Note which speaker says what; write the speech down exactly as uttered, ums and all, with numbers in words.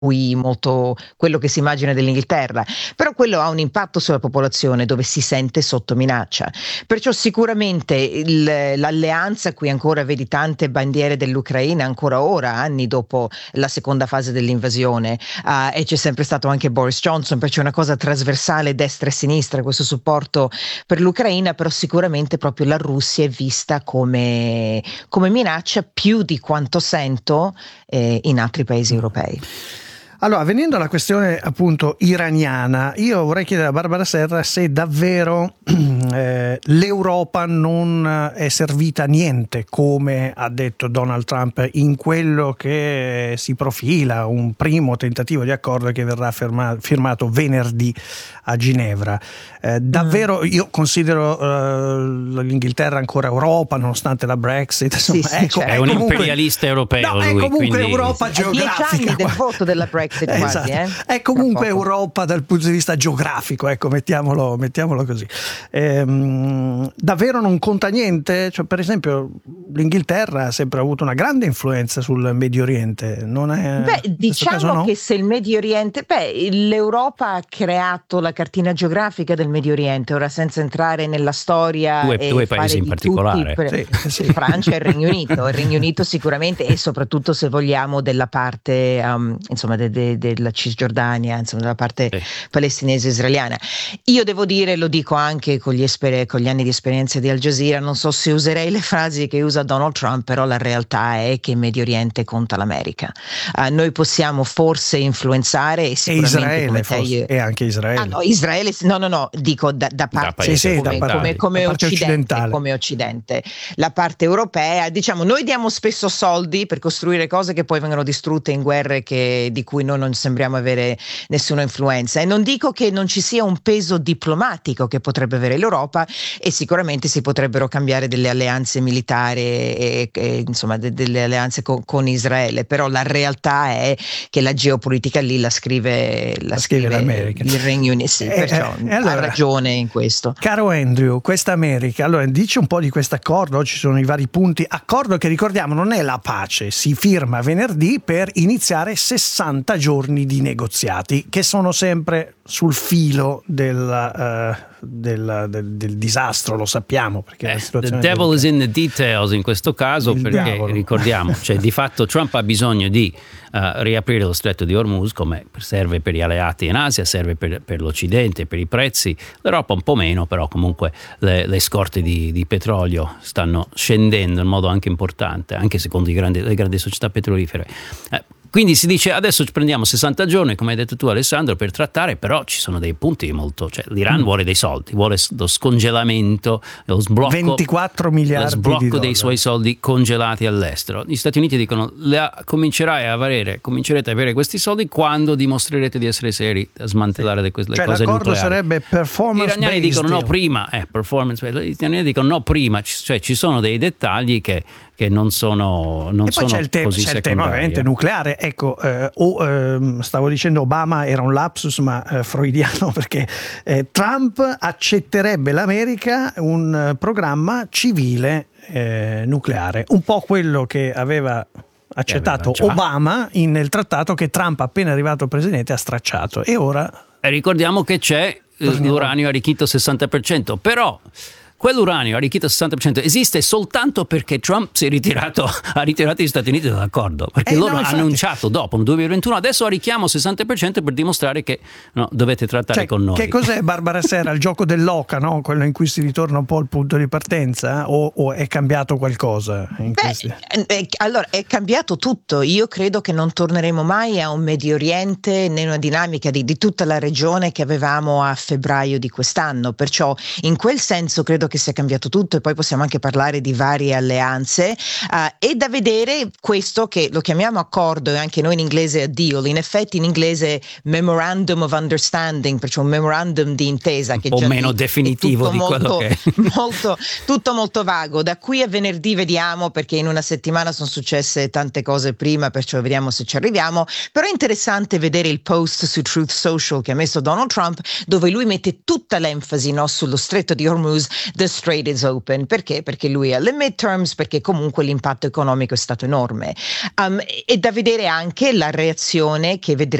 Speaker 1: molto quello che si immagina dell'Inghilterra, però quello ha un impatto sulla popolazione dove si sente sotto minaccia. Perciò sicuramente il, l'alleanza, qui ancora vedi tante bandiere dell'Ucraina ancora ora, anni dopo la seconda fase dell'invasione, uh, e c'è sempre stato anche Boris Johnson, perciò è una cosa trasversale destra e sinistra questo supporto per l'Ucraina, però sicuramente proprio la Russia è vista come, come minaccia più di quanto sento eh, in altri paesi europei.
Speaker 2: Allora, venendo alla questione appunto iraniana, io vorrei chiedere a Barbara Serra se davvero eh, l'Europa non è servita a niente, come ha detto Donald Trump, in quello che si profila un primo tentativo di accordo che verrà firma, firmato venerdì a Ginevra. Eh, davvero io considero eh, l'Inghilterra ancora Europa, nonostante la Brexit. Insomma,
Speaker 1: sì, sì,
Speaker 2: ecco,
Speaker 1: certo.
Speaker 3: È un
Speaker 2: comunque,
Speaker 3: imperialista europeo.
Speaker 2: No, è
Speaker 3: lui,
Speaker 2: comunque
Speaker 3: quindi...
Speaker 2: Europa geografica.
Speaker 1: Dieci anni del voto della Brexit. Quasi,
Speaker 2: esatto.
Speaker 1: eh?
Speaker 2: È comunque Europa dal punto di vista geografico, ecco, mettiamolo, mettiamolo così. Ehm, davvero non conta niente? Cioè, per esempio, l'Inghilterra ha sempre avuto una grande influenza sul Medio Oriente, non è?
Speaker 1: Beh, diciamo
Speaker 2: caso no?
Speaker 1: che se il Medio Oriente, beh, l'Europa ha creato la cartina geografica del Medio Oriente, ora senza entrare nella storia.
Speaker 3: Due,
Speaker 1: e
Speaker 3: due
Speaker 1: fare
Speaker 3: paesi in
Speaker 1: di
Speaker 3: particolare.
Speaker 1: Tutti,
Speaker 2: sì, sì.
Speaker 1: Francia e il Regno Unito, il Regno Unito sicuramente, e soprattutto se vogliamo della parte um, insomma de, de, della Cisgiordania, insomma della parte
Speaker 3: sì.
Speaker 1: palestinese israeliana. Io devo dire, lo dico anche con gli, esper- con gli anni di esperienza di Al Jazeera, non so se userei le frasi che usa Donald Trump, però la realtà è che in Medio Oriente conta l'America. Uh, noi possiamo forse influenzare e sicuramente
Speaker 2: e Israele
Speaker 1: come
Speaker 2: forse,
Speaker 1: te,
Speaker 2: e anche Israele.
Speaker 1: Ah, no, Israele, no, no, no, dico da, da parte,
Speaker 3: sì,
Speaker 2: sì,
Speaker 1: come,
Speaker 2: da parte,
Speaker 1: come, come,
Speaker 2: da parte
Speaker 1: occidente,
Speaker 2: occidentale.
Speaker 1: come occidente. La parte europea, diciamo, noi diamo spesso soldi per costruire cose che poi vengono distrutte in guerre che, di cui noi non sembriamo avere nessuna influenza, e non dico che non ci sia un peso diplomatico che potrebbe avere l'Europa, e sicuramente si potrebbero cambiare delle alleanze militari e, e insomma de, delle alleanze con, con Israele, però la realtà è che la geopolitica lì la scrive, la
Speaker 2: la scrive,
Speaker 1: scrive
Speaker 2: l'America.
Speaker 1: il Regno Unito, sì,
Speaker 2: eh,
Speaker 1: perciò
Speaker 2: eh, allora,
Speaker 1: ha ragione in questo.
Speaker 2: Caro Andrew, questa America, allora dici un po' di questo accordo, ci sono i vari punti, accordo che ricordiamo non è la pace, si firma venerdì per iniziare sessanta giorni di negoziati che sono sempre sul filo del, uh, del, del, del disastro, lo sappiamo, perché
Speaker 3: eh,
Speaker 2: la situazione
Speaker 3: the devil
Speaker 2: è
Speaker 3: is in the details in questo caso,
Speaker 2: il
Speaker 3: perché
Speaker 2: diavolo.
Speaker 3: ricordiamo, cioè di fatto Trump ha bisogno di uh, riaprire lo stretto di Hormuz, come serve per gli alleati in Asia, serve per, per l'Occidente, per i prezzi, l'Europa un po' meno, però comunque le, le scorte di, di petrolio stanno scendendo in modo anche importante, anche secondo i grandi, le grandi società petrolifere. Eh, Quindi si dice adesso ci prendiamo sessanta giorni, come hai detto tu Alessandro, per trattare, però ci sono dei punti molto, cioè l'Iran mm. vuole dei soldi, vuole lo scongelamento, lo sblocco,
Speaker 2: ventiquattro miliardi
Speaker 3: lo sblocco
Speaker 2: di
Speaker 3: dei
Speaker 2: dollari.
Speaker 3: suoi soldi congelati all'estero. Gli Stati Uniti dicono la, comincerai a avere, comincerete a avere questi soldi quando dimostrerete di essere seri a smantellare le, le
Speaker 2: cioè,
Speaker 3: cose
Speaker 2: l'accordo
Speaker 3: nucleari.
Speaker 2: sarebbe performance
Speaker 3: Gli iraniani
Speaker 2: based,
Speaker 3: dicono no prima, eh, performance based. Gli iraniani dicono no prima, cioè ci sono dei dettagli che che non sono non
Speaker 2: e poi
Speaker 3: sono
Speaker 2: c'è il, te-
Speaker 3: così
Speaker 2: c'è il tema ovviamente nucleare, ecco, eh, o ehm, stavo dicendo Obama era un lapsus ma eh, freudiano, perché eh, Trump accetterebbe l'America un eh, programma civile eh, nucleare, un po' quello che aveva accettato
Speaker 3: che aveva
Speaker 2: Obama in, nel trattato che Trump appena arrivato presidente ha stracciato, e ora
Speaker 3: e ricordiamo che c'è eh, l'uranio arricchito al sessanta per cento, però quell'uranio arricchito al sessanta per cento esiste soltanto perché Trump si è ritirato, ha ritirato gli Stati Uniti dall'accordo, perché
Speaker 2: eh
Speaker 3: loro
Speaker 2: no,
Speaker 3: hanno
Speaker 2: infatti.
Speaker 3: annunciato dopo nel duemilaventuno adesso arricchiamo al sessanta per cento per dimostrare che no, dovete trattare
Speaker 2: cioè,
Speaker 3: con noi.
Speaker 2: Che cos'è Barbara Serra? Il gioco dell'oca, no? Quello in cui si ritorna un po' al punto di partenza, o, o è cambiato qualcosa? In
Speaker 1: Beh,
Speaker 2: questi...
Speaker 1: eh, allora è cambiato tutto. Io credo che non torneremo mai a un Medio Oriente né una dinamica di, di tutta la regione che avevamo a febbraio di quest'anno, perciò in quel senso credo che sia cambiato tutto, e poi possiamo anche parlare di varie alleanze. Uh, è da vedere questo che lo chiamiamo accordo, e anche noi in inglese a deal, in effetti in inglese memorandum of understanding, perciò un memorandum di intesa,
Speaker 3: un
Speaker 1: che
Speaker 3: po'
Speaker 1: già
Speaker 3: meno
Speaker 1: lì
Speaker 3: definitivo di
Speaker 1: molto,
Speaker 3: quello che
Speaker 1: molto, tutto molto vago. Da qui a venerdì vediamo, perché in una settimana sono successe tante cose prima, perciò vediamo se ci arriviamo. Però è interessante vedere il post su Truth Social che ha messo Donald Trump, dove lui mette tutta l'enfasi, no, sullo stretto di Hormuz, the strait is open. Perché? Perché lui è alle midterms, perché comunque l'impatto economico è stato enorme. Um, e da vedere anche la reazione che vedremo